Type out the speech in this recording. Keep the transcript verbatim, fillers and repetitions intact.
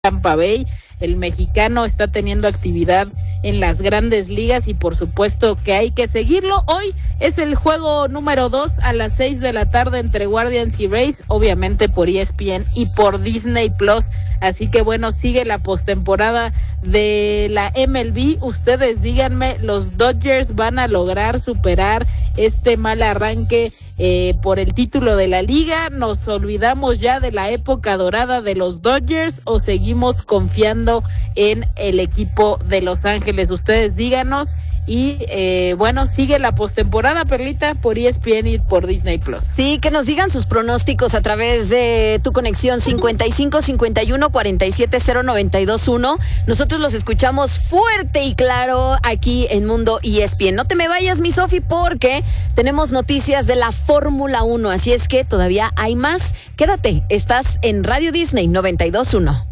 Tampa Bay. El mexicano está teniendo actividad en las grandes ligas y por supuesto que hay que seguirlo. Hoy es el juego número dos a las seis de la tarde entre Guardians y Rays, obviamente por E S P N y por Disney Plus. Así que bueno, sigue la postemporada de la M L B. Ustedes díganme, ¿los Dodgers van a lograr superar este mal arranque eh, por el título de la liga? ¿Nos olvidamos ya de la época dorada de los Dodgers o seguimos confiando en el equipo de Los Ángeles? Ustedes díganos. Y eh, bueno, sigue la postemporada, Perlita, por E S P N y por Disney Plus. Sí, que nos digan sus pronósticos a través de tu conexión cincuenta y cinco cincuenta y uno cuarenta y siete cero noventa y dos uno. Nosotros los escuchamos fuerte y claro aquí en Mundo E S P N. No te me vayas, mi Sofi, porque tenemos noticias de la Fórmula uno, así es que todavía hay más. Quédate, estás en Radio Disney noventa y dos uno.